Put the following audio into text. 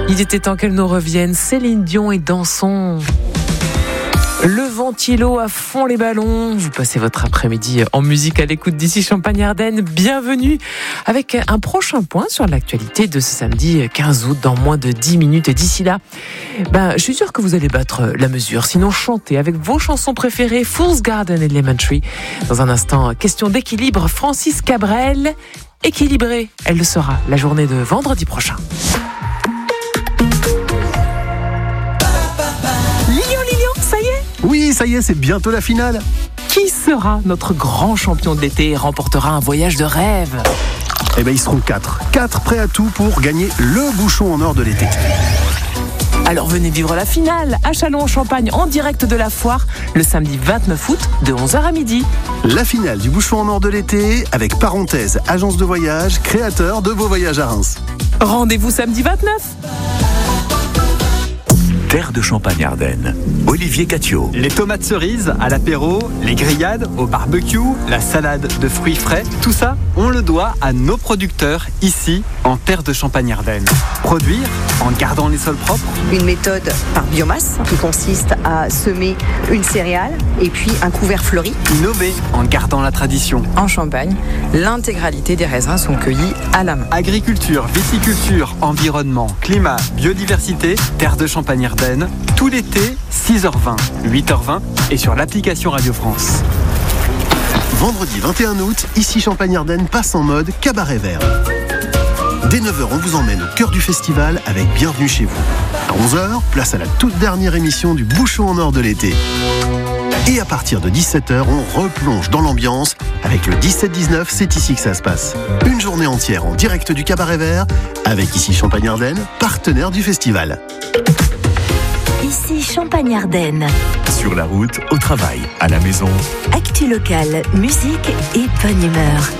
Il était temps qu'elle nous revienne. Céline Dion et Dansons. Le ventilo à fond les ballons. Vous passez votre après-midi en musique à l'écoute d'ici Champagne-Ardenne. Bienvenue avec un prochain point sur l'actualité de ce samedi 15 août dans moins de 10 minutes. Et d'ici là, je suis sûre que vous allez battre la mesure. Sinon, chantez avec vos chansons préférées, Fool's Garden et Lemon Tree. Dans un instant, question d'équilibre, Francis Cabrel. Équilibrée, elle le sera la journée de vendredi prochain. Oui, ça y est, c'est bientôt la finale. Qui sera notre grand champion de l'été et remportera un voyage de rêve ? Ils seront 4. 4 prêts à tout pour gagner le bouchon en or de l'été. Alors venez vivre la finale à Châlons-en-Champagne en direct de la foire le samedi 29 août de 11h à midi. La finale du bouchon en or de l'été avec Parenthèse, agence de voyage, créateur de Beaux Voyages à Reims. Rendez-vous samedi 29. Terre de Champagne-Ardenne, Olivier Catio. Les tomates cerises à l'apéro, les grillades au barbecue, la salade de fruits frais, tout ça, on le doit à nos producteurs ici, en Terre de Champagne-Ardenne. Produire en gardant les sols propres. Une méthode par biomasse qui consiste à semer une céréale et puis un couvert fleuri. Innover en gardant la tradition. En Champagne, l'intégralité des raisins sont cueillis à la main. Agriculture, viticulture, environnement, climat, biodiversité, Terre de Champagne-Ardenne, tout l'été, 6h20, 8h20 et sur l'application Radio France. Vendredi 21 août, ici Champagne-Ardenne passe en mode cabaret vert. Dès 9h, on vous emmène au cœur du festival avec Bienvenue chez vous. À 11h, place à la toute dernière émission du Bouchon en or de l'été. Et à partir de 17h, on replonge dans l'ambiance avec le 17-19, c'est ici que ça se passe. Une journée entière en direct du cabaret vert avec ici Champagne-Ardenne, partenaire du festival. Ici Champagne-Ardenne. Sur la route, au travail, à la maison. Actu locale, musique et bonne humeur.